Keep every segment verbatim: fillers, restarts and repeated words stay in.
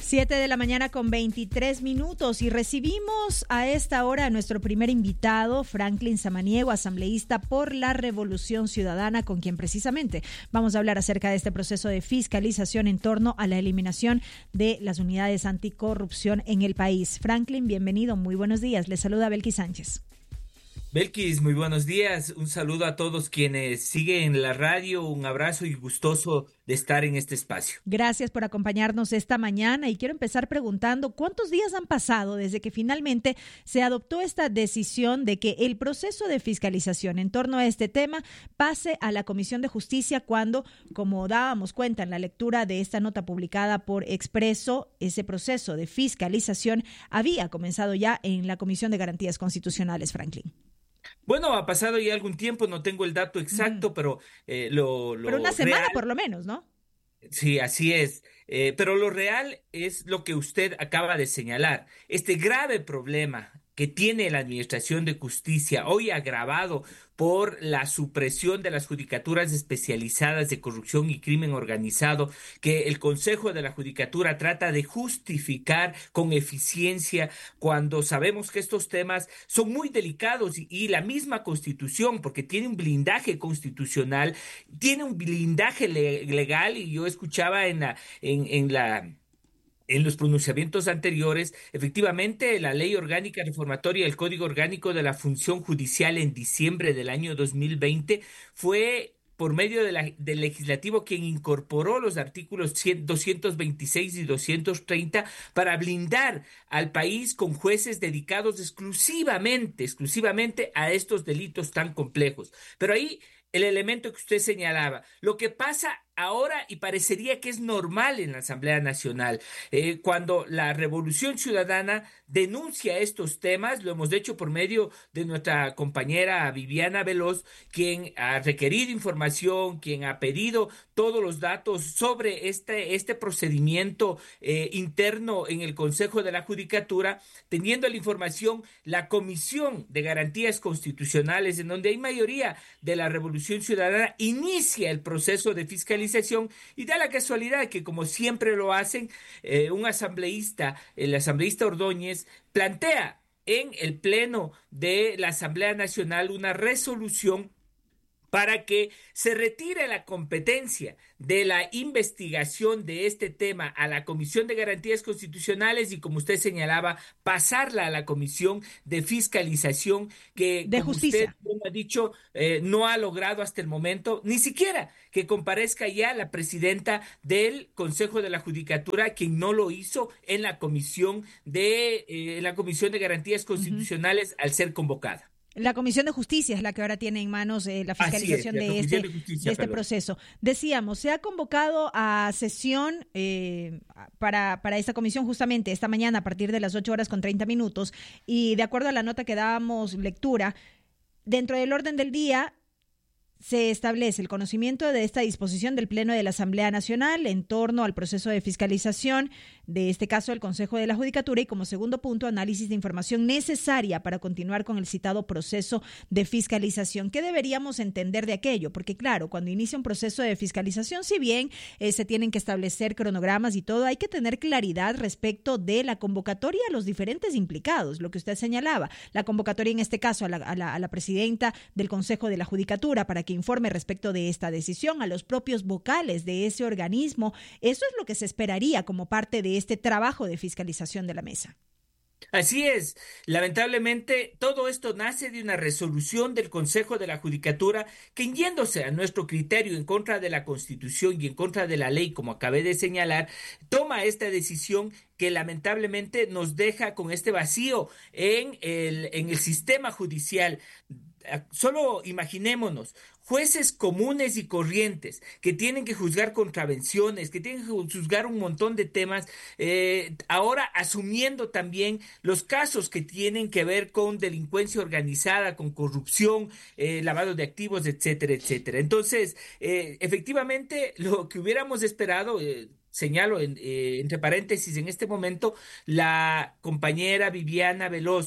Siete de la mañana con veintitrés minutos y recibimos a esta hora a nuestro primer invitado, Franklin Samaniego, asambleísta por la Revolución Ciudadana, con quien precisamente vamos a hablar acerca de este proceso de fiscalización en torno a la eliminación de las unidades anticorrupción en el país. Franklin, bienvenido, muy buenos días. Le saluda Belkis Sánchez. Belkis, muy buenos días. Un saludo a todos quienes siguen la radio. Un abrazo y gustoso de estar en este espacio. Gracias por acompañarnos esta mañana y quiero empezar preguntando cuántos días han pasado desde que finalmente se adoptó esta decisión de que el proceso de fiscalización en torno a este tema pase a la Comisión de Justicia cuando, como dábamos cuenta en la lectura de esta nota publicada por Expreso, ese proceso de fiscalización había comenzado ya en la Comisión de Garantías Constitucionales, Franklin. Bueno, ha pasado ya algún tiempo, no tengo el dato exacto, mm. pero eh, lo, lo Pero una semana real, por lo menos, ¿no? Sí, así es. Eh, pero lo real es lo que usted acaba de señalar. Este grave problema que tiene la Administración de Justicia, hoy agravado por la supresión de las judicaturas especializadas de corrupción y crimen organizado, que el Consejo de la Judicatura trata de justificar con eficiencia cuando sabemos que estos temas son muy delicados y, y la misma Constitución, porque tiene un blindaje constitucional, tiene un blindaje le- legal, y yo escuchaba en la, en, en la En los pronunciamientos anteriores, efectivamente, la Ley Orgánica Reformatoria del Código Orgánico de la Función Judicial en diciembre del año dos mil veinte fue por medio de la, del legislativo quien incorporó los artículos doscientos veintiséis y doscientos treinta para blindar al país con jueces dedicados exclusivamente, exclusivamente a estos delitos tan complejos. Pero ahí el elemento que usted señalaba, lo que pasa ahora y parecería que es normal en la Asamblea Nacional, eh, cuando la Revolución Ciudadana denuncia estos temas, lo hemos hecho por medio de nuestra compañera Viviana Veloz, quien ha requerido información, quien ha pedido todos los datos sobre este, este procedimiento eh, interno en el Consejo de la Judicatura, teniendo la información, la Comisión de Garantías Constitucionales, en donde hay mayoría de la Revolución Ciudadana, inicia el proceso de fiscalización. Y da la casualidad que, como siempre lo hacen, eh, un asambleísta, el asambleísta Ordóñez, plantea en el Pleno de la Asamblea Nacional una resolución para que se retire la competencia de la investigación de este tema a la Comisión de Garantías Constitucionales y, como usted señalaba, pasarla a la Comisión de Fiscalización que, de como justicia. usted ha dicho, eh, no ha logrado hasta el momento ni siquiera que comparezca ya la presidenta del Consejo de la Judicatura, quien no lo hizo en la Comisión de, eh, en la Comisión de Garantías Constitucionales uh-huh. al ser convocada. La Comisión de Justicia es la que ahora tiene en manos eh, la fiscalización es, la de este, de, Justicia, de este proceso. Decíamos, se ha convocado a sesión eh, para, para esta comisión justamente esta mañana a partir de las ocho horas con treinta minutos y de acuerdo a la nota que dábamos lectura, dentro del orden del día se establece el conocimiento de esta disposición del Pleno de la Asamblea Nacional en torno al proceso de fiscalización, de este caso el Consejo de la Judicatura, y como segundo punto, análisis de información necesaria para continuar con el citado proceso de fiscalización. ¿Qué deberíamos entender de aquello? Porque claro, cuando inicia un proceso de fiscalización, si bien eh, se tienen que establecer cronogramas y todo, hay que tener claridad respecto de la convocatoria a los diferentes implicados, lo que usted señalaba, la convocatoria en este caso a la, a la, a la presidenta del Consejo de la Judicatura para que informe respecto de esta decisión, a los propios vocales de ese organismo. Eso es lo que se esperaría como parte de este trabajo de fiscalización de la mesa. Así es, lamentablemente todo esto nace de una resolución del Consejo de la Judicatura que, yéndose a nuestro criterio en contra de la Constitución y en contra de la ley, como acabé de señalar, toma esta decisión que lamentablemente nos deja con este vacío en el, en el sistema judicial. Solo imaginémonos, jueces comunes y corrientes que tienen que juzgar contravenciones, que tienen que juzgar un montón de temas, eh, ahora asumiendo también los casos que tienen que ver con delincuencia organizada, con corrupción, eh, lavado de activos, etcétera, etcétera. Entonces, eh, efectivamente, lo que hubiéramos esperado, eh, señalo en, eh, entre paréntesis en este momento, la compañera Viviana Veloz,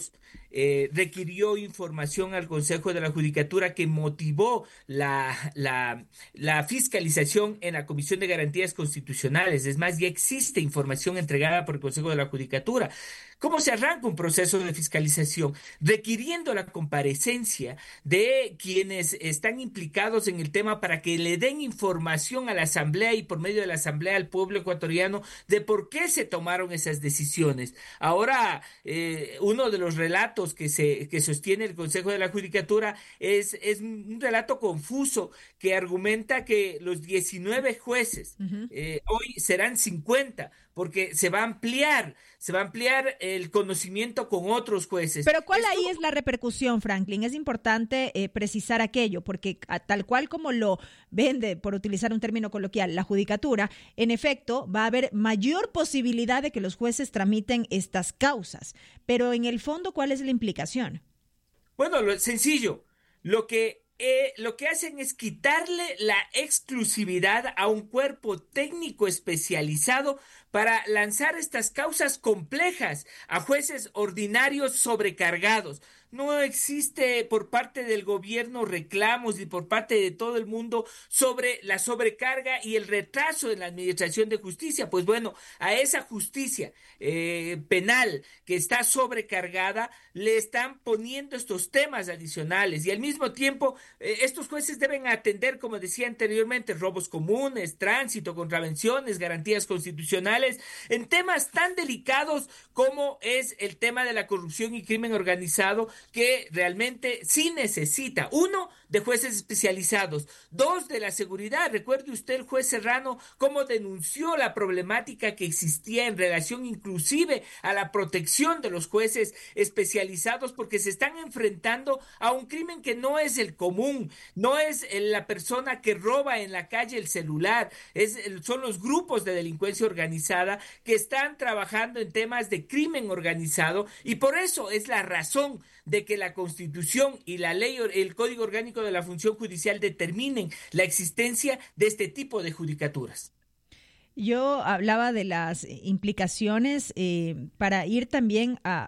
eh, requirió información al Consejo de la Judicatura que motivó la, la, la fiscalización en la Comisión de Garantías Constitucionales. Es más, ya existe información entregada por el Consejo de la Judicatura. ¿Cómo se arranca un proceso de fiscalización? Requiriendo la comparecencia de quienes están implicados en el tema para que le den información a la Asamblea y por medio de la Asamblea al pueblo ecuatoriano de por qué se tomaron esas decisiones. Ahora, eh, uno de los relatos que, se, que sostiene el Consejo de la Judicatura es, es un relato confuso que argumenta que los diecinueve jueces uh-huh. eh, hoy serán cincuenta porque se va a ampliar, se va a ampliar el conocimiento con otros jueces. Pero ¿cuál Esto... ahí es la repercusión, Franklin? Es importante eh, precisar aquello, porque a, tal cual como lo vende, por utilizar un término coloquial, la judicatura, en efecto, va a haber mayor posibilidad de que los jueces tramiten estas causas. Pero en el fondo, ¿cuál es la implicación? Bueno, lo sencillo, lo que... Eh, lo que hacen es quitarle la exclusividad a un cuerpo técnico especializado para lanzar estas causas complejas a jueces ordinarios sobrecargados. No existe por parte del gobierno reclamos ni por parte de todo el mundo sobre la sobrecarga y el retraso en la administración de justicia. Pues bueno, a esa justicia eh, penal que está sobrecargada le están poniendo estos temas adicionales y al mismo tiempo eh, estos jueces deben atender, como decía anteriormente, robos comunes, tránsito, contravenciones, garantías constitucionales, en temas tan delicados como es el tema de la corrupción y crimen organizado, que realmente sí necesita, uno, de jueces especializados, dos, de la seguridad. Recuerde usted el juez Serrano cómo denunció la problemática que existía en relación inclusive a la protección de los jueces especializados, porque se están enfrentando a un crimen que no es el común, no es la persona que roba en la calle el celular, es, son los grupos de delincuencia organizada que están trabajando en temas de crimen organizado, y por eso es la razón de que la Constitución y la ley, el Código Orgánico de la Función Judicial determinen la existencia de este tipo de judicaturas. Yo hablaba de las implicaciones eh, para ir también a...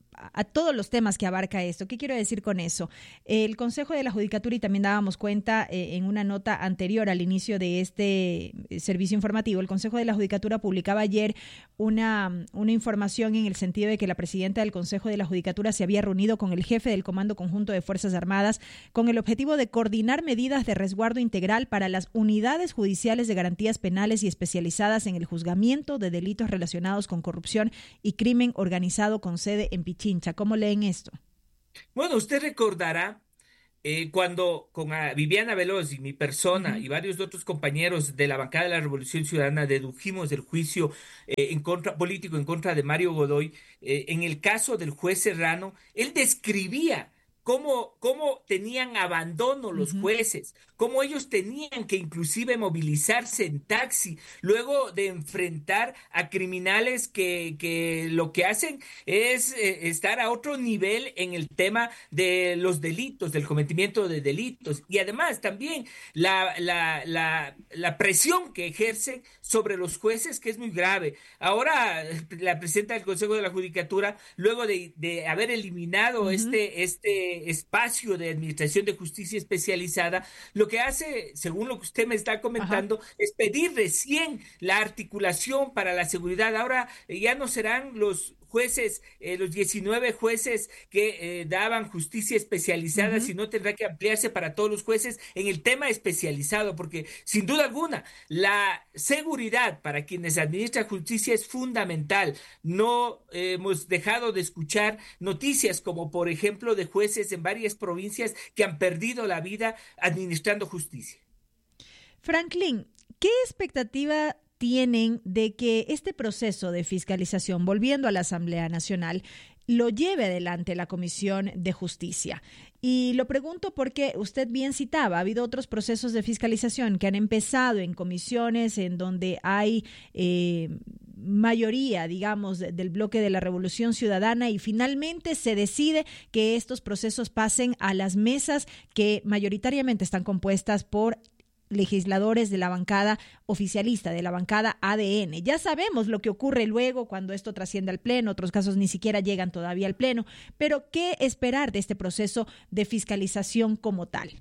a todos los temas que abarca esto. ¿Qué quiero decir con eso? El Consejo de la Judicatura, y también dábamos cuenta eh, en una nota anterior al inicio de este servicio informativo, el Consejo de la Judicatura publicaba ayer una, una información en el sentido de que la presidenta del Consejo de la Judicatura se había reunido con el jefe del Comando Conjunto de Fuerzas Armadas con el objetivo de coordinar medidas de resguardo integral para las unidades judiciales de garantías penales y especializadas en el juzgamiento de delitos relacionados con corrupción y crimen organizado con sede en Pichincha. ¿Cómo leen esto? Bueno, usted recordará eh, cuando con a Viviana Veloz y mi persona uh-huh. y varios otros compañeros de la bancada de la Revolución Ciudadana dedujimos del juicio eh, en contra, político en contra de Mario Godoy, eh, en el caso del juez Serrano, él describía Cómo, cómo tenían abandono los uh-huh. jueces, cómo ellos tenían que inclusive movilizarse en taxi, luego de enfrentar a criminales que, que lo que hacen es eh, estar a otro nivel en el tema de los delitos, del cometimiento de delitos, y además también la, la, la, la presión que ejercen sobre los jueces, que es muy grave. Ahora la presidenta del Consejo de la Judicatura, luego de, de haber eliminado uh-huh. este, este espacio de administración de justicia especializada, lo que hace, según lo que usted me está comentando, Ajá. es pedir recién la articulación para la seguridad. Ahora eh, ya no serán los jueces, eh, los diecinueve jueces que eh, daban justicia especializada, uh-huh. sino tendrá que ampliarse para todos los jueces en el tema especializado, porque sin duda alguna la seguridad para quienes administran justicia es fundamental. No eh, hemos dejado de escuchar noticias como por ejemplo de jueces en varias provincias que han perdido la vida administrando justicia. Franklin, ¿qué expectativa tienen de que este proceso de fiscalización, volviendo a la Asamblea Nacional, lo lleve adelante la Comisión de Justicia? Y lo pregunto porque usted bien citaba, ha habido otros procesos de fiscalización que han empezado en comisiones en donde hay eh, mayoría, digamos, del bloque de la Revolución Ciudadana, y finalmente se decide que estos procesos pasen a las mesas que mayoritariamente están compuestas por legisladores de la bancada oficialista, de la bancada A D N. Ya sabemos lo que ocurre luego cuando esto trasciende al Pleno, otros casos ni siquiera llegan todavía al Pleno, pero ¿qué esperar de este proceso de fiscalización como tal?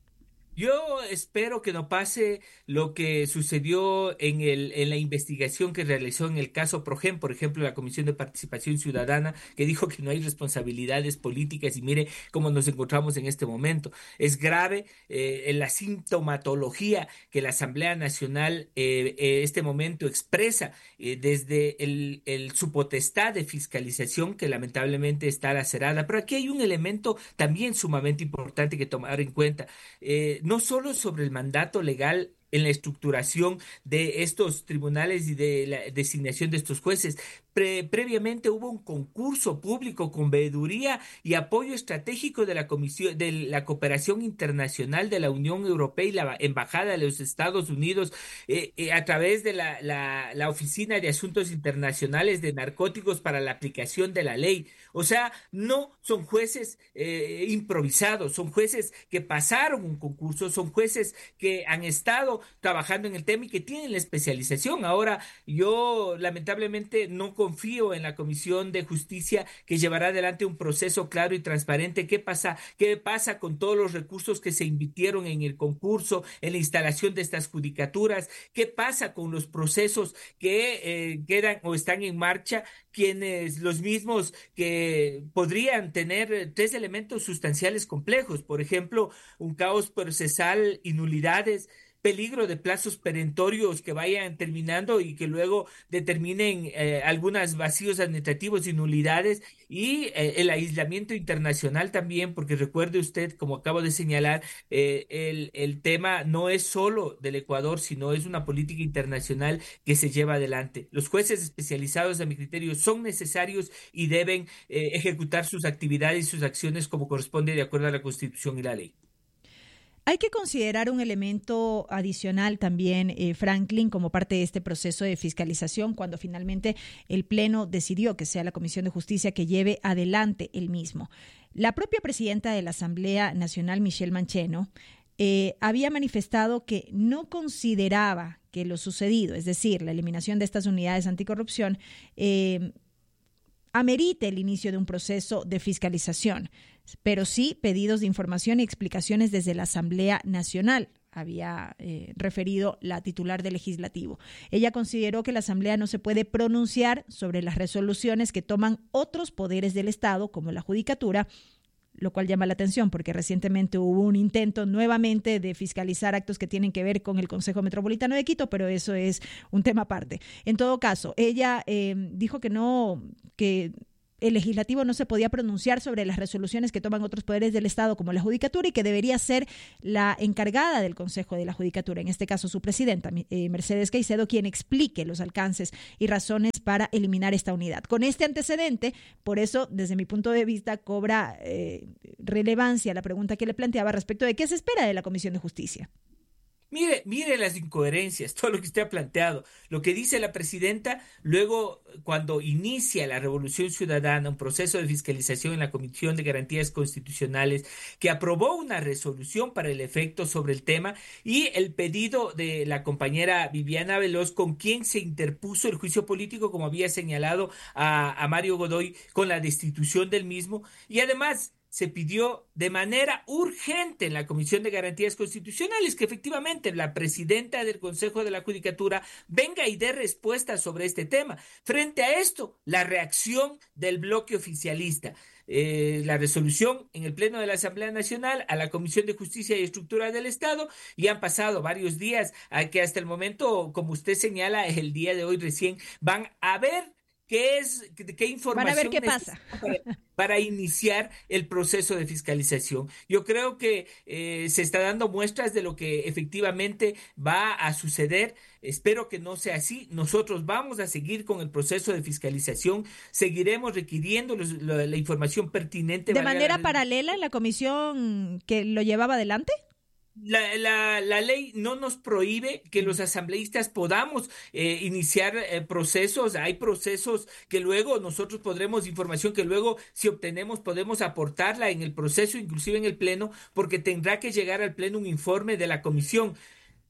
Yo espero que no pase lo que sucedió en el, en la investigación que realizó en el caso Progen, por ejemplo, la Comisión de Participación Ciudadana, que dijo que no hay responsabilidades políticas y mire cómo nos encontramos en este momento. Es grave eh, la sintomatología que la Asamblea Nacional eh, eh, este momento expresa eh, desde el, el, su potestad de fiscalización, que lamentablemente está lacerada. Pero aquí hay un elemento también sumamente importante que tomar en cuenta. Eh, no solo sobre el mandato legal en la estructuración de estos tribunales y de la designación de estos jueces. Pre- previamente hubo un concurso público con veeduría y apoyo estratégico de la Comisión de la Cooperación Internacional de la Unión Europea y la Embajada de los Estados Unidos eh, eh, a través de la, la, la Oficina de Asuntos Internacionales de Narcóticos para la aplicación de la ley. O sea, no son jueces eh, improvisados, son jueces que pasaron un concurso, son jueces que han estado trabajando en el tema y que tienen la especialización. Ahora, yo lamentablemente no confío en la Comisión de Justicia que llevará adelante un proceso claro y transparente. ¿Qué pasa? ¿Qué pasa con todos los recursos que se invirtieron en el concurso, en la instalación de estas judicaturas? ¿Qué pasa con los procesos que eh, quedan o están en marcha? Quienes los mismos que podrían tener tres elementos sustanciales complejos, por ejemplo, un caos procesal y nulidades, peligro de plazos perentorios que vayan terminando y que luego determinen eh, algunos vacíos administrativos y nulidades y eh, el aislamiento internacional también, porque recuerde usted, como acabo de señalar, eh, el, el tema no es solo del Ecuador, sino es una política internacional que se lleva adelante. Los jueces especializados, a mi criterio, son necesarios y deben eh, ejecutar sus actividades y sus acciones como corresponde de acuerdo a la Constitución y la ley. Hay que considerar un elemento adicional también, eh, Franklin, como parte de este proceso de fiscalización, cuando finalmente el Pleno decidió que sea la Comisión de Justicia que lleve adelante el mismo. La propia presidenta de la Asamblea Nacional, Michelle Mancheno, eh, había manifestado que no consideraba que lo sucedido, es decir, la eliminación de estas unidades anticorrupción, eh, amerite el inicio de un proceso de fiscalización, pero sí pedidos de información y explicaciones desde la Asamblea Nacional, había eh, referido la titular del Legislativo. Ella consideró que la Asamblea no se puede pronunciar sobre las resoluciones que toman otros poderes del Estado, como la Judicatura, lo cual llama la atención porque recientemente hubo un intento nuevamente de fiscalizar actos que tienen que ver con el Consejo Metropolitano de Quito, pero eso es un tema aparte. En todo caso, ella eh, dijo que no, que el legislativo no se podía pronunciar sobre las resoluciones que toman otros poderes del Estado como la Judicatura y que debería ser la encargada del Consejo de la Judicatura, en este caso su presidenta, eh, Mercedes Caicedo, quien explique los alcances y razones para eliminar esta unidad. Con este antecedente, por eso, desde mi punto de vista, cobra eh, relevancia la pregunta que le planteaba respecto de qué se espera de la Comisión de Justicia. Mire, mire las incoherencias, todo lo que usted ha planteado, lo que dice la presidenta, luego cuando inicia la Revolución Ciudadana, un proceso de fiscalización en la Comisión de Garantías Constitucionales, que aprobó una resolución para el efecto sobre el tema, y el pedido de la compañera Viviana Veloz, con quien se interpuso el juicio político, como había señalado a, a Mario Godoy, con la destitución del mismo, y además se pidió de manera urgente en la Comisión de Garantías Constitucionales que efectivamente la presidenta del Consejo de la Judicatura venga y dé respuesta sobre este tema. Frente a esto, la reacción del bloque oficialista. Eh, la resolución en el Pleno de la Asamblea Nacional a la Comisión de Justicia y Estructura del Estado, y han pasado varios días a que hasta el momento, como usted señala, el día de hoy recién van a ver qué es, qué información Van a ver qué pasa. Para, para iniciar el proceso de fiscalización. Yo creo que eh, se está dando muestras de lo que efectivamente va a suceder. Espero que no sea así. Nosotros vamos a seguir con el proceso de fiscalización, seguiremos requiriendo los, la, la información pertinente. ¿De manera la... paralela en la comisión que lo llevaba adelante? La, la, la ley no nos prohíbe que los asambleístas podamos eh, iniciar eh, procesos. Hay procesos que luego nosotros podremos, información que luego si obtenemos podemos aportarla en el proceso, inclusive en el pleno, porque tendrá que llegar al pleno un informe de la comisión.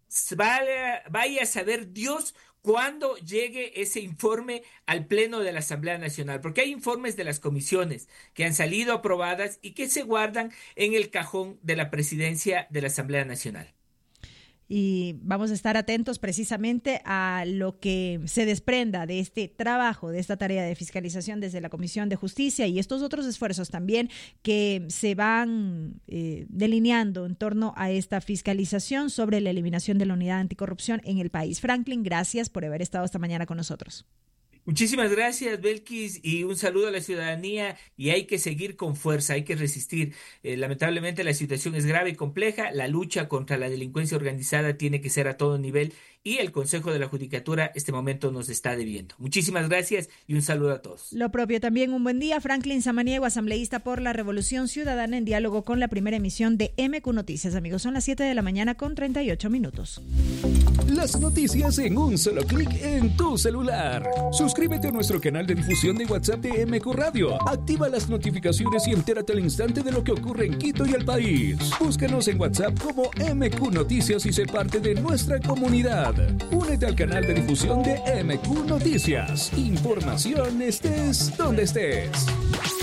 Vaya, vaya a saber Dios cuándo llegue ese informe al Pleno de la Asamblea Nacional, porque hay informes de las comisiones que han salido aprobadas y que se guardan en el cajón de la presidencia de la Asamblea Nacional. Y vamos a estar atentos precisamente a lo que se desprenda de este trabajo, de esta tarea de fiscalización desde la Comisión de Justicia y estos otros esfuerzos también que se van eh, delineando en torno a esta fiscalización sobre la eliminación de la unidad anticorrupción en el país. Franklin, gracias por haber estado esta mañana con nosotros. Muchísimas gracias, Belkis, y un saludo a la ciudadanía. Y hay que seguir con fuerza, hay que resistir. Eh, lamentablemente la situación es grave y compleja. La lucha contra la delincuencia organizada tiene que ser a todo nivel y el Consejo de la Judicatura este momento nos está debiendo. Muchísimas gracias y un saludo a todos. Lo propio también, un buen día. Franklin Samaniego, asambleísta por la Revolución Ciudadana, en diálogo con la primera emisión de M Q Noticias. Amigos, son las siete de la mañana con treinta y ocho minutos. Las noticias en un solo clic en tu celular. Suscríbete a nuestro canal de difusión de WhatsApp de M Q Radio. Activa las notificaciones y entérate al instante de lo que ocurre en Quito y el país. Búscanos en WhatsApp como M Q Noticias y sé parte de nuestra comunidad. Únete al canal de difusión de M Q Noticias. Información estés donde estés.